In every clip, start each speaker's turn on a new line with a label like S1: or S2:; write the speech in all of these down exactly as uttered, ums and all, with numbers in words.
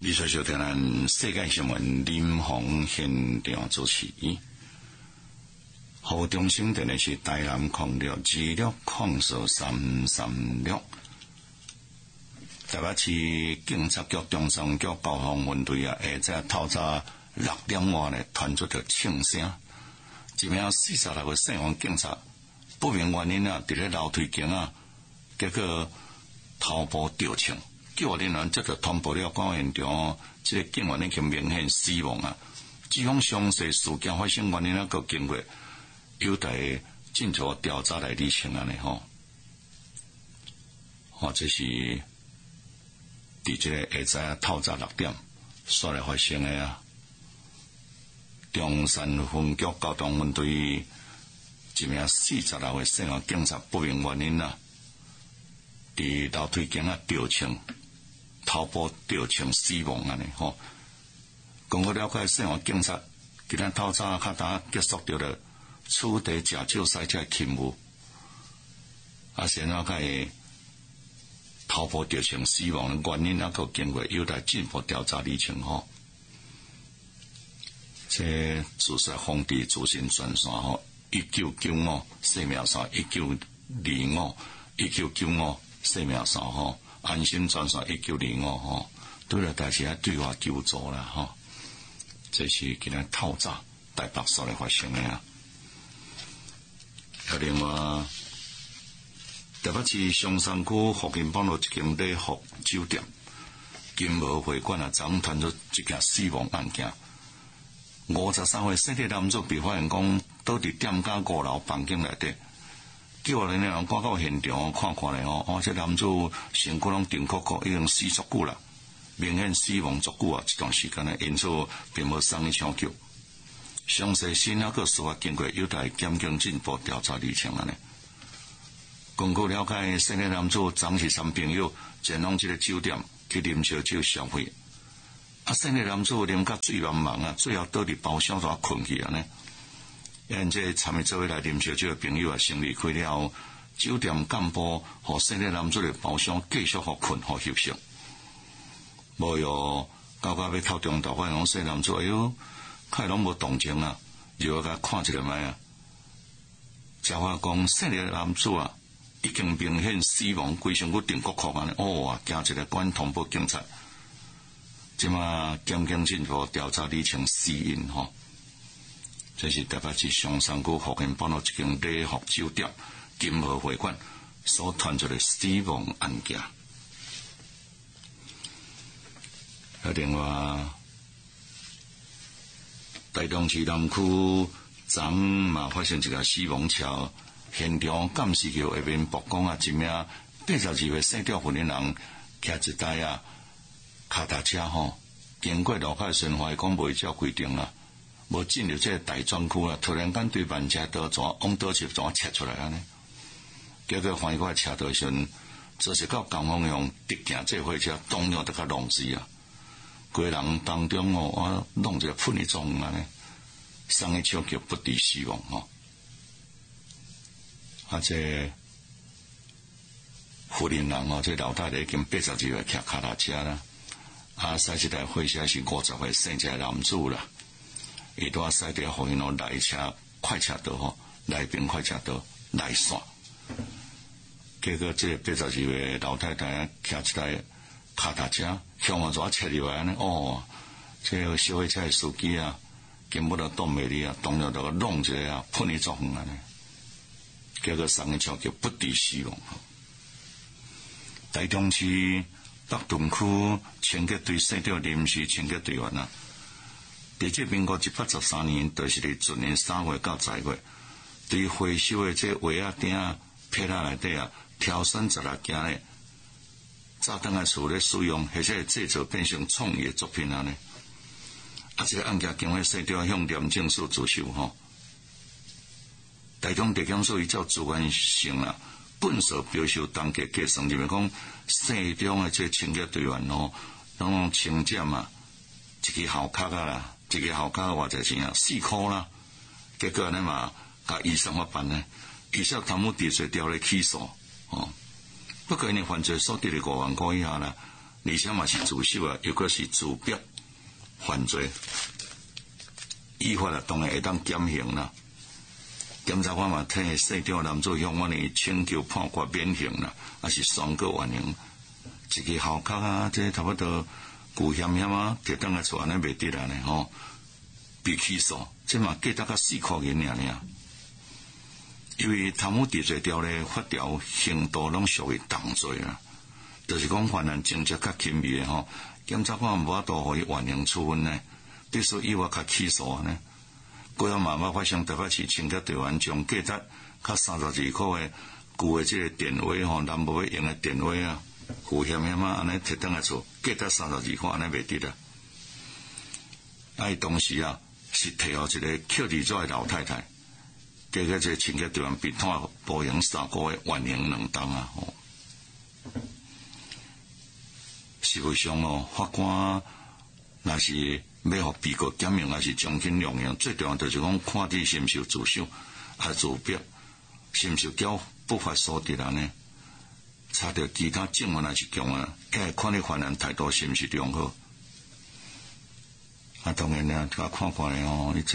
S1: 你所收听咱世界新闻林鸿现场主持，和中心电的是台南空六二六空数三三六。台北市警察局中山局高防分队啊，下早透早六点外呢，传出着庆声，一名四十六个姓王警察不明原因啊，伫咧楼梯间啊，结果头部掉枪。救护人员接着通报了到现场，这个警员已经明显死亡啊。至于详细事件发生原因啊，个经过有待进一步调查来厘清安尼吼。哦，这是伫这个下早透早六点所来发生的啊。中山分局交通分队一名四十六岁姓王警察不明原因啊，伫楼梯间啊掉枪。头部掉枪死亡安尼吼，根据了解，姓王警察今日透早较早结束掉了此地驾照赛车勤务，啊，先了解头部掉枪死亡的原因，啊，个经过有待进一步调查厘清吼。这自杀方地自行专线吼，一九九五四秒三，一九二五一九九五四秒三吼。安心专线一九零五吼，对了，大家对我求助啦吼，这是今日透早台北所来发生的啊。啊，另外，台北市松山区福建北路一间礼服酒店金茂会馆啊，昨传出一件死亡案件。五十三岁姓李男子被发现讲倒伫店家五楼房间内底。救护人员赶到现场看看咧吼，哦，这男子身躯拢顶壳壳，已经死足久啦，明显死亡足久啊，一段时间咧，因此并无送去抢救。详细新啊个司法经过有待检警进一步调查厘清安尼。根据了解，姓李男子昨是三朋友前往这个酒店去啉烧酒消费，啊，姓李男子啉甲醉茫茫啊，最后倒伫包厢中困去安尼。因这参与做伙来啉烧酒的朋友啊，先离开了后，酒店干部和姓李男子的包厢继续互困互休息。无哟，到到要靠中途，发现讲姓男子哎哟，看拢无动静啊，就要甲看一下卖啊。才发讲姓李男子啊，已经明显死亡，规身躯顶骨壳安尼，哦啊，惊一个关通报警察。即马检警进一步调查厘清死因吼。这是台北市松山区福建北路一间礼服酒店金茂会馆所传出的死亡案件。啊，另外，台中市南区昨嘛发生一个死亡桥，现场监视器下面曝光啊，一名八十二岁姓赵份的人骑一台啊脚踏车吼，经过路口巡逻，讲未照规定啦。无进入这个大专区啊，突然间对慢车道怎往倒去怎切出来安尼？结果翻过车道时，就是到江方向直行这火车，同样得甲弄死啊！规人当中哦，啊弄一个喷一种安尼，送去抢救不治死亡吼。啊，这福林人哦，这老太太已经八十二岁骑脚踏车啦，啊，驶一台火车是五十岁生一个男子啦。伊拄啊驶伫福建路内车快车道吼，内边快车道内线，结果这八十二岁老太太骑一台脚踏车向往怎切入来安尼？哦，这个小火车的司机啊，根本都挡袂住啊，当然就弄一个啊，喷一种安尼，结果送去抢救不治死亡。台中市北屯区清洁队设到临时清洁队员啊。伫这民国一百十三年，就是伫去年三月到十月，对回收的这鞋啊、钉啊、皮仔内底啊，挑选十六件咧，早当来厝咧使用，或者制作变成创意作品安尼。啊，这个案件经过细调向廉政署自首吼。台中地检署依照主观性啊，本所标收当价计算，认为讲细中的这清洁队员吼，拢清检啊，一支校卡啊啦。一个校卡偌济钱啊，四箍啦。结果呢嘛，甲医生法办呢，医生贪污治罪调咧起诉哦。不过因犯罪所得的五万块以下啦， 而且嘛是自首啊，又搁是自逼犯罪，依法啊当然会当减刑啦。检察官嘛替细条男子向我呢请求判决免刑啦，还是宣告缓刑。一个校卡啊，这差不多旧险险啊，摕倒来厝安尼袂得啊呢吼，被起诉，这嘛计得甲四块银尔尔。因为贪污治罪条例法条刑度拢属于重罪啊，就是讲犯案情节较轻微的吼，检察官无法度互伊缓刑处分呢，必须依法较起诉呢。过后慢慢发生台北市清洁队员将价值较三十二块的旧的这个电话吼，南无要用的电话啊，旧险险啊，安尼摕倒来厝，价值三十二块，安尼袂得啦。啊，伊当时啊是摕互一个扣二纸的老太太。结果这清洁队员被判捕刑三个月，缓刑两档啊！吼，实际上哦，法官若是要互被告减刑，还是终身量刑，最重要就是讲看你是毋是有自首，还自逼，是毋是交不法所得人呢？查到其他证物还是强啊？该看你犯案态度是毋是良好？啊，当然啦，甲看看咧哦，伊这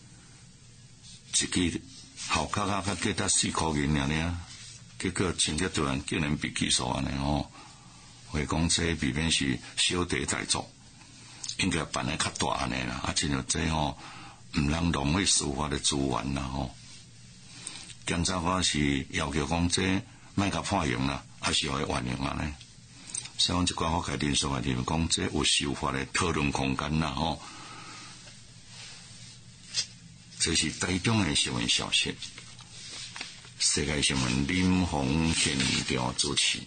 S1: 一个。校卡啊，甲价值四块银尔尔，结果清洁队员竟然被起诉安尼吼，所以讲这避免是小题大做，应该办得较大安尼啦。啊，真像这吼，毋能浪费司法的资源啦吼。检察官是要求讲这莫甲判刑啦，还是要缓刑安尼。所以讲即寡法界人士啊，认为讲这有司法的讨论空间啦吼。这是台中的新闻消息，世界新闻林鸿现场主持。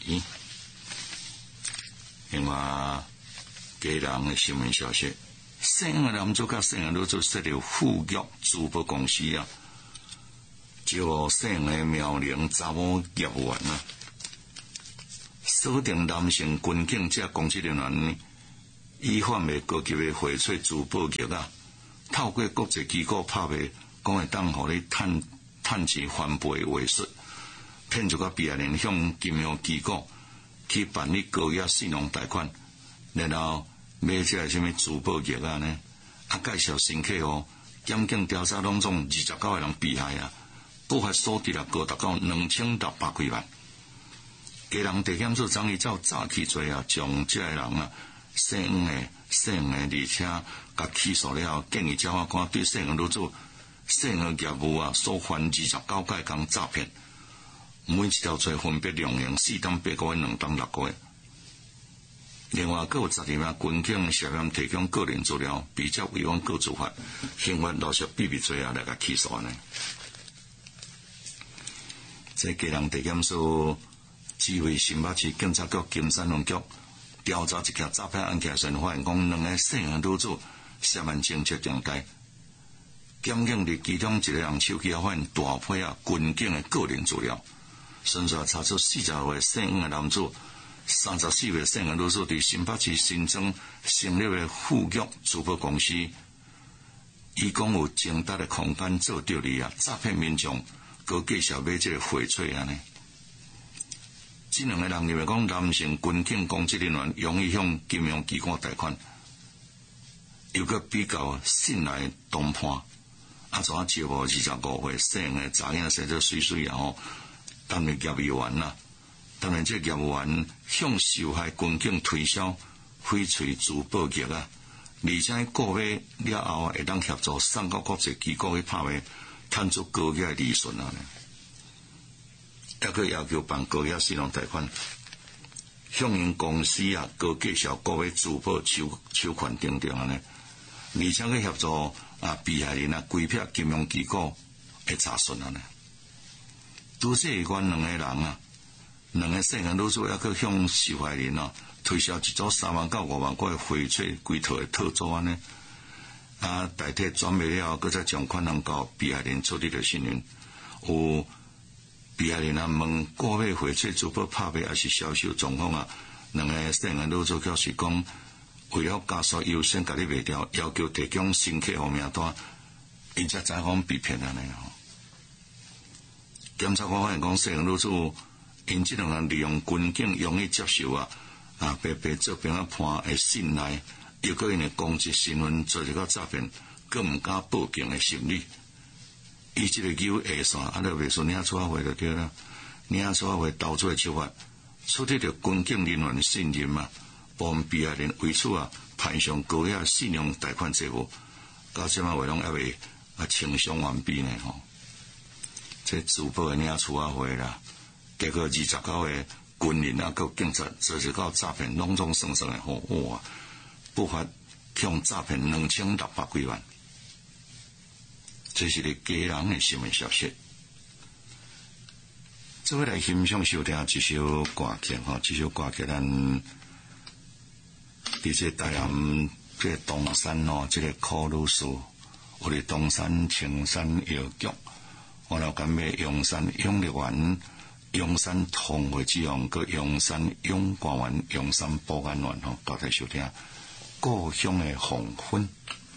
S1: 另外，家人的新闻消息，姓的男主甲姓的女主设立富裕珠宝公司啊，就姓的苗栗查某业务员啊，锁定男性军警这公司人员，依法的高级的翡翠珠宝业啊。透过国际机构拍卖，讲会当互你趁趁钱翻倍话术，骗一个别人向金融机构去办理高额信用贷款，然后买这个什么珠宝业啊呢？啊，介绍新客户，检警调查当中二十九个人被害啊，不法所得啊高达到两千六百几万。家人地检署张义照早起罪啊，将这个人啊。姓黄的、姓黄的，而且甲起诉了后，建议检察官对姓黄女子、姓黄业务啊所犯二十九届工诈骗，每一条罪分别量刑四点八个月、两点六个月。另外，各有十二名军警涉嫌提供个人资料，比较违反个资法、刑法落实秘密罪啊来甲起诉呢。这家人地检署指挥新北市警察局金山分局。调查一件诈骗案件时，发现讲两个姓黄女子涉案情节重大。检警伫其中一个人手机发现大批啊军警的个人资料，顺续查出四十岁姓黄的男子、三十四岁姓黄女子伫新北市新庄成立的富裕珠宝公司，伊讲有正大的空间做着理啊，诈骗民众，佮介绍买这个翡翠安尼。这两个人认为讲男性军警公职人员容易向金融机构贷款，又个比较信赖同伴，啊，怎啊招募二十五岁姓的查囝生做水水啊吼，担任业务员啦，当然这业务员向受害军警推销翡翠珠宝业啊，而且购买了后会当协助送到国际机构去拍卖，赚出高额利润啊。还佫要求办高额信用贷款，向因公司啊，佮介绍各位珠宝收收款等等安尼，而且佮协助啊被害人啊规避金融机构的查询安尼。拄说阮两个人啊，两个姓黄女子还佫向受害人啊推销一组三万到五万块的翡翠规套的套组安尼，啊代替转卖了后，佮再将款项交被害人处理的信用有。被害人啊问购买翡翠珠宝拍卖还是销售状况啊，两个姓黄女子表示讲，为了加速优先甲你卖掉，要求提供新客户名单，因才采访被骗安尼吼。检察官发现讲，姓黄女子因这两人利用军警容易接受啊， 啊，白白做兵啊判的信赖，又个因为攻击新闻做一个诈骗，更毋敢报警的心理。伊即个牛下线，啊，就袂说领出话就对啦，领出话投做手法，取得着军警人员的信任嘛，帮被害人为此啊攀上高额信用贷款债务，到即马话拢还未啊清偿完毕呢吼。这自保的领出话啦，结果二十九个军人啊，佮警察做一个诈骗，拢总算算的吼，哇，不法向诈骗两千六百几万。这是个家人的新闻消息。这回来欣赏收听一首歌曲吼，这首歌曲咱伫这台南这东山哦，这个苦女士，我哋东山青山药局，我老干咩阳山养乐园、阳山同惠之王，佮阳山永官园、阳山保安园吼，到台收听故乡的黄昏。